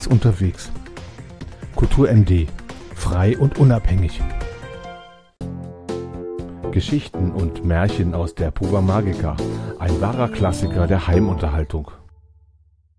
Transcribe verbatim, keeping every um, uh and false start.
Unterwegs. Kultur N D. Frei und unabhängig. Geschichten und Märchen aus der Puba Magica. Ein wahrer Klassiker der Heimunterhaltung.